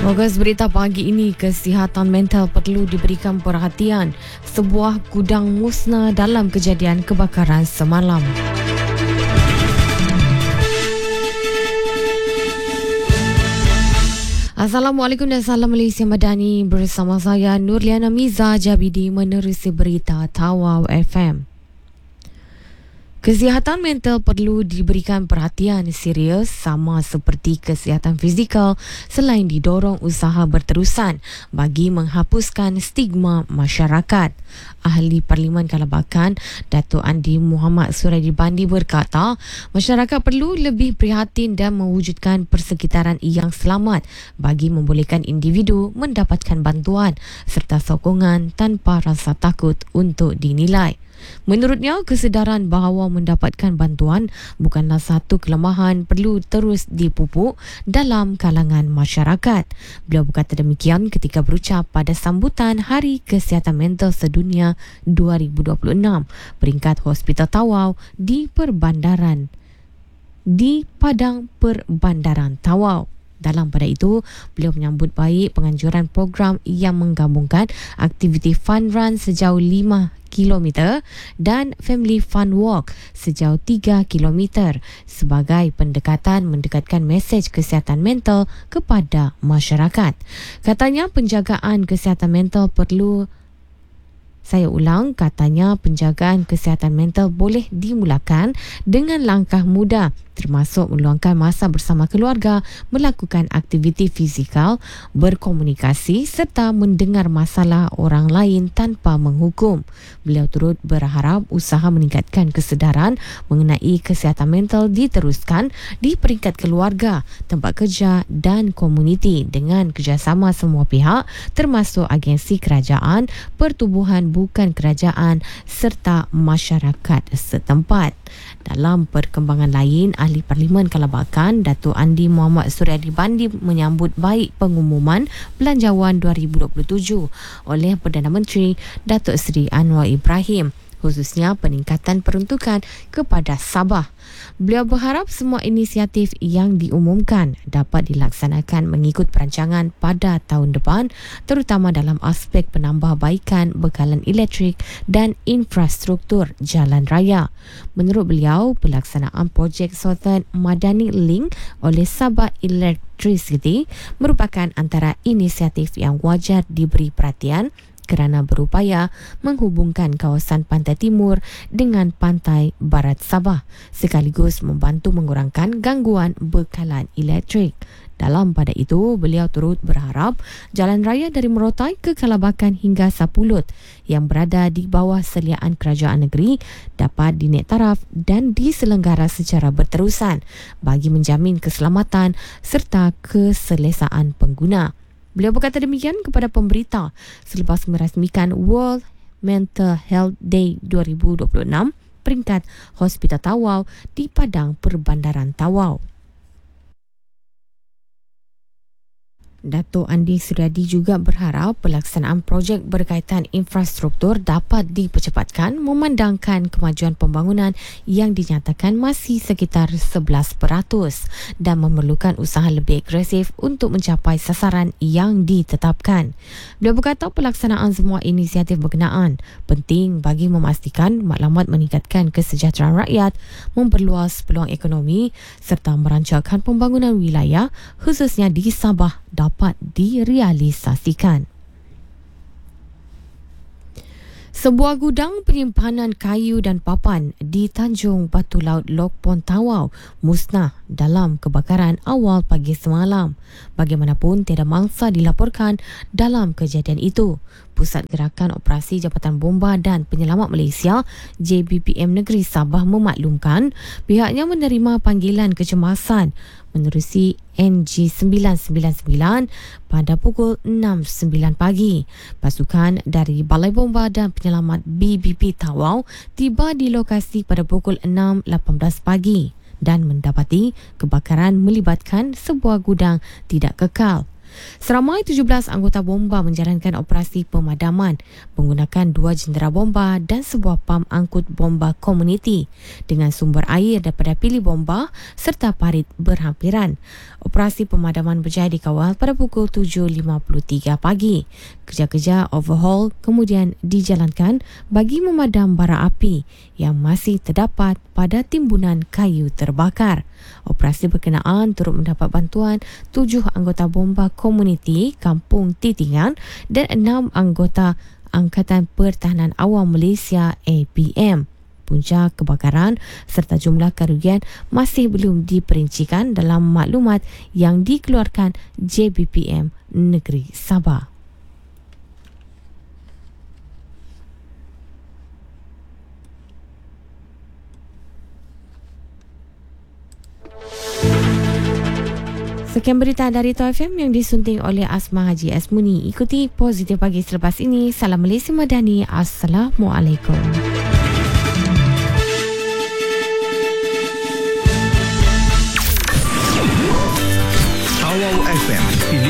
Fokus berita pagi ini, kesihatan mental perlu diberikan perhatian. Sebuah gudang musnah dalam kejadian kebakaran semalam. Assalamualaikum dan salam Malaysia Madani. Bersama saya Nurliana Miza Jabidi menerusi berita Tawau FM. Kesihatan mental perlu diberikan perhatian serius sama seperti kesihatan fizikal selain didorong usaha berterusan bagi menghapuskan stigma masyarakat. Ahli Parlimen Kalabakan, Datuk Andi Muhammad Suradi Bandi berkata, masyarakat perlu lebih prihatin dan mewujudkan persekitaran yang selamat bagi membolehkan individu mendapatkan bantuan serta sokongan tanpa rasa takut untuk dinilai. Menurutnya, kesedaran bahawa mendapatkan bantuan bukanlah satu kelemahan perlu terus dipupuk dalam kalangan masyarakat. Beliau berkata demikian ketika berucap pada sambutan Hari Kesihatan Mental Sedunia 2026 peringkat Hospital Tawau di Padang Perbandaran Tawau. Dalam pada itu, beliau menyambut baik penganjuran program yang menggabungkan aktiviti fun run sejauh 5 km dan Family Fun Walk sejauh 3 km sebagai pendekatan mendekatkan mesej kesihatan mental kepada masyarakat. Katanya penjagaan kesihatan mental penjagaan kesihatan mental boleh dimulakan dengan langkah mudah termasuk meluangkan masa bersama keluarga, melakukan aktiviti fizikal, berkomunikasi serta mendengar masalah orang lain tanpa menghukum. Beliau turut berharap usaha meningkatkan kesedaran mengenai kesihatan mental diteruskan di peringkat keluarga, tempat kerja dan komuniti dengan kerjasama semua pihak termasuk agensi kerajaan, pertubuhan bukan kerajaan serta masyarakat setempat. Dalam perkembangan lain, Ahli Parlimen Kalabakan, Datuk Andi Muhammad Suradi Bandi menyambut baik pengumuman Belanjawan 2027 oleh Perdana Menteri Datuk Seri Anwar Ibrahim, khususnya peningkatan peruntukan kepada Sabah. Beliau berharap semua inisiatif yang diumumkan dapat dilaksanakan mengikut perancangan pada tahun depan, terutama dalam aspek penambahbaikan bekalan elektrik dan infrastruktur jalan raya. Menurut beliau, pelaksanaan projek Southern Madani Link oleh Sabah Electricity merupakan antara inisiatif yang wajar diberi perhatian kerana berupaya menghubungkan kawasan pantai timur dengan pantai barat Sabah sekaligus membantu mengurangkan gangguan bekalan elektrik. Dalam pada itu, beliau turut berharap jalan raya dari Merotai ke Kalabakan hingga Sapulut yang berada di bawah seliaan kerajaan negeri dapat dinaik taraf dan diselenggara secara berterusan bagi menjamin keselamatan serta keselesaan pengguna. Beliau berkata demikian kepada pemberita selepas merasmikan World Mental Health Day 2026 peringkat Hospital Tawau di Padang Perbandaran Tawau. Datuk Andi Suradi juga berharap pelaksanaan projek berkaitan infrastruktur dapat dipercepatkan memandangkan kemajuan pembangunan yang dinyatakan masih sekitar 11% dan memerlukan usaha lebih agresif untuk mencapai sasaran yang ditetapkan. Beliau berkata pelaksanaan semua inisiatif berkenaan penting bagi memastikan maklumat meningkatkan kesejahteraan rakyat, memperluas peluang ekonomi serta merancarkan pembangunan wilayah khususnya di Sabah dapat direalisasikan. Sebuah gudang penyimpanan kayu dan papan di Tanjung Batu Laut Lokpon Tawau musnah dalam kebakaran awal pagi semalam. Bagaimanapun, tiada mangsa dilaporkan dalam kejadian itu. Pusat Gerakan Operasi Jabatan Bomba dan Penyelamat Malaysia JBPM Negeri Sabah memaklumkan pihaknya menerima panggilan kecemasan menerusi NG999 pada pukul 6.09 pagi. Pasukan dari Balai Bomba dan Penyelamat BBP Tawau tiba di lokasi pada pukul 6.18 pagi dan mendapati kebakaran melibatkan sebuah gudang tidak kekal. Seramai 17 anggota bomba menjalankan operasi pemadaman menggunakan 2 jentera bomba dan sebuah pam angkut bomba komuniti dengan sumber air daripada bilik bomba serta parit berhampiran. Operasi pemadaman berjaya dikawal pada pukul 7.53 pagi. Kerja-kerja overhaul kemudian dijalankan bagi memadam bara api yang masih terdapat pada timbunan kayu terbakar. Operasi berkenaan turut mendapat bantuan 7 anggota bomba komuniti Kampung Titingan dan 6 anggota Angkatan Pertahanan Awam Malaysia APM. Punca kebakaran serta jumlah kerugian masih belum diperincikan dalam maklumat yang dikeluarkan JBPM Negeri Sabah. Sekian berita dari Toh FM yang disunting oleh Asma Haji Asmuni. Ikuti Positif Pagi selepas ini. Salam Malaysia Madani. Assalamualaikum. Awal FM.